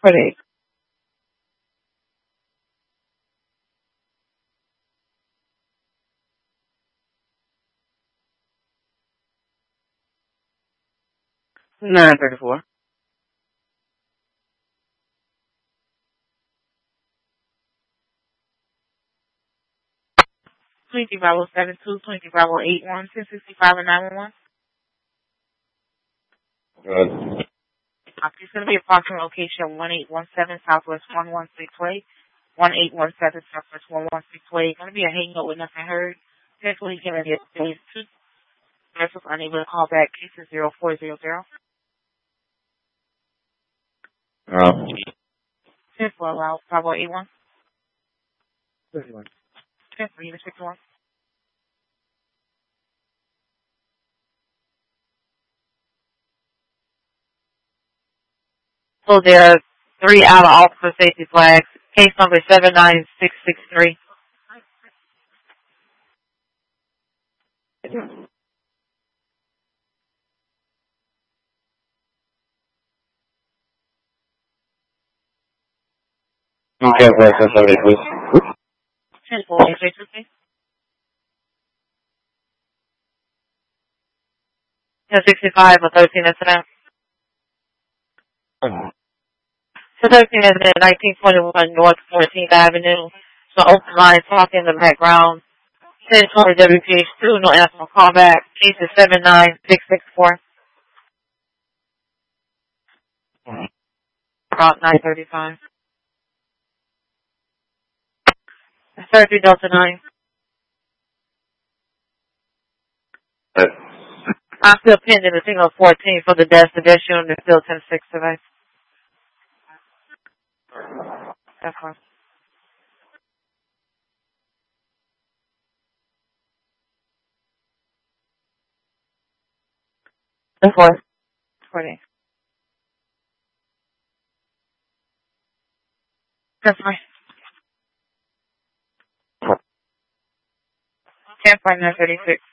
48. $9.34. 20 Bravo 72, 20 Bravo 81, 1065 and 911. Good. It's going to be approximate location 1817 Southwest 116 Way. 1817 Southwest 116 Way. Going to be a hang up with nothing heard. Definitely can get days 2. Vessels unable to call back. Case is 0400. 10 for allow Bravo 81. 31. 10 for unit 61. So there are 3 out of officer safety flags. Case number 79663. Okay, question somebody, please. 10 for HHC. 1065 or 13 incident. So 13 incident 1921 North 14th Avenue. So open line talking in the background. 1020 WPH2, no answer on callback. Case is 79664. About 935. 33 Delta 9. I'm still pending the signal 14 for the desk. The desk unit is still 10-6 today. That's fine. That's fine. 20. That's fine. 10.936.